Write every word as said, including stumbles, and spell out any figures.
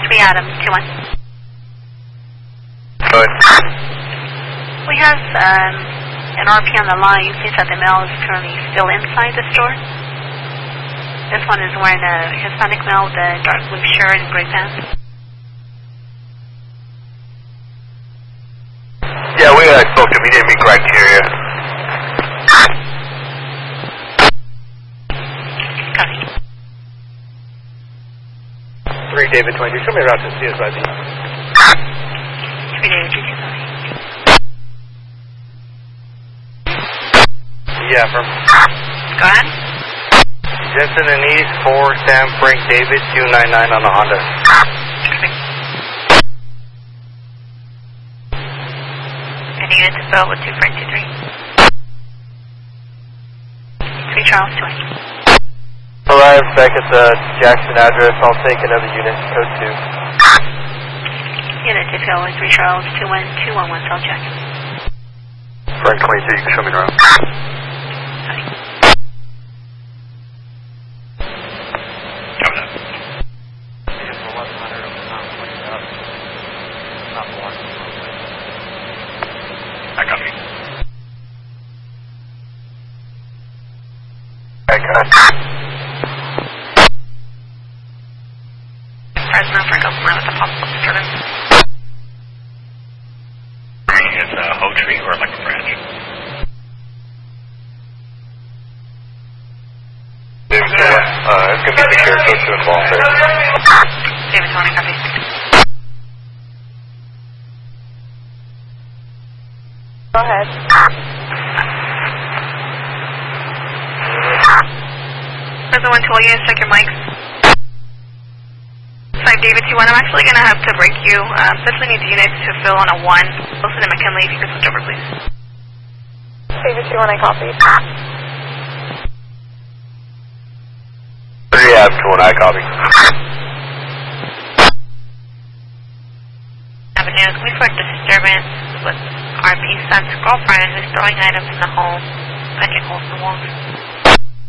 three Adam, two one. Good. We have um, an R P on the line. Seems that the male is currently still inside the store. This one is wearing a Hispanic male with a dark blue shirt and gray pants. Yeah, we uh, spoke to him. He didn't meet criteria. Copy. three David twenty-two. Show me around to C S I B. three David twenty-two. Yeah, from Go ahead. Jensen and East, four Sam Frank David, two nine nine on the Honda. Any unit to fill with two Frank two three. three Charles two eight. Arrived back at the Jackson address. I'll take another unit, code two. Unit to fill with three Charles two one two one one, cell check. Frank twenty-two, you can show me around. I copy. I copy. President Frank Oakland with a possible disturbance. It's a hoe tree or like a branch? David, uh, it's going to be secure, code two involved there. David twenty, copy. Go ahead. President one, two units, check your mics. five David two one, I'm actually going to have to break you. Um, especially need the units to fill on a one. Listen to McKinley, if you could switch over, please. David two one, I copy. three Adam, two one, I copy. Avenue, can we report disturbance with R P son's girlfriend who's throwing items in the home, punching holes in the walls?